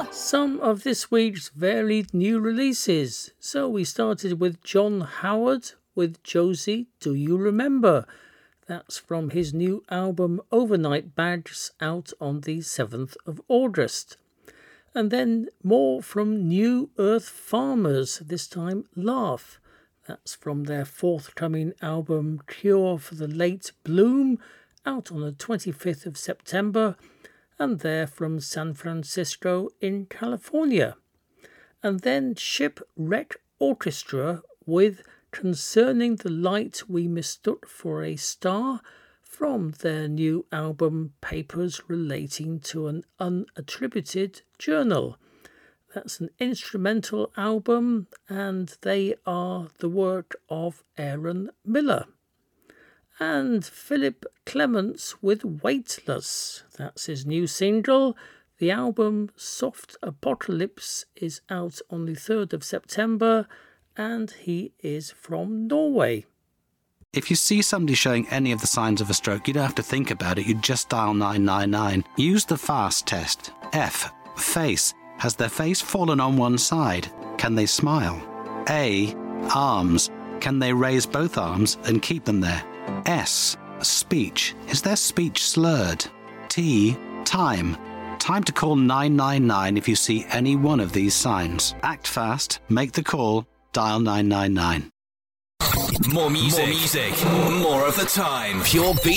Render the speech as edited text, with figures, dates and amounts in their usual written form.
Some of this week's varied new releases. So we started with John Howard with Josie, Do You Remember? That's from his new album Overnight Bags, out on the 7th of August. And then more from New Earth Farmers, this time Laugh. That's from their forthcoming album Cure for the Late Bloom, out on the 25th of September. And they're from San Francisco in California. And then Shipwreck Orchestra with Concerning the Light We Mistook for a Star, from their new album Papers Relating to an Unattributed Journal. That's an instrumental album, and they are the work of Aaron Miller. And Philip Clements with Weightless. That's his new single. The album Soft Apocalypse is out on the 3rd of September, and he is from Norway. If you see somebody showing any of the signs of a stroke, you don't have to think about it, you just dial 999. Use the FAST test. F. Face. Has their face fallen on one side? Can they smile? A. Arms. Can they raise both arms and keep them there? S. Speech. Is their speech slurred? T. Time. Time to call 999 if you see any one of these signs. Act fast, make the call, dial 999. More music, more of the time. Pure Beat